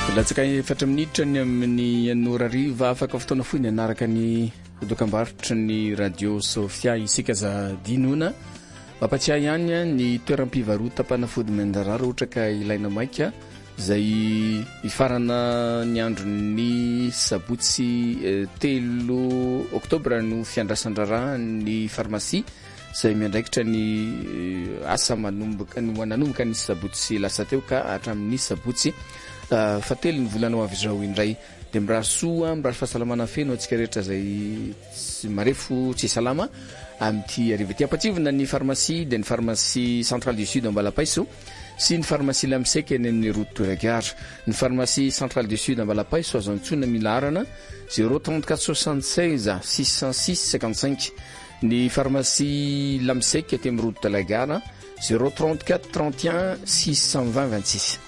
latsaka efatra minitra ny amin'ny anorariva afaka fotoana foiny anaraka ny dokambarotra ny radio Sofia isika za dinona mampatsiahy ihany ny toeram-pivarotam-panafody mandarara ohatra ka ilaina maika zay ifarana ny andron'ny sabotsy 3 oktobra no fiandrasandrara ny farmasia zay miandraikitra ny asa manomboka ny sabotsy lasa teo ka hatramin'ny sabotsy fately ny volana avy zao indray de mirasoa mirary fahasalamana feno atsika rehetra zay marefo tsy salama amty ariva ty ampatsivona ny pharmacie de ny pharmacie centrale du sud ambalapaiso sy ny pharmacie lamsek eny amin'ny route Touragare ny pharmacie centrale du sud ambalapaiso azo antsona milarana 034 76 606 55 ny pharmacie lamsek aty amin'ny route Touragare 034 31 620 26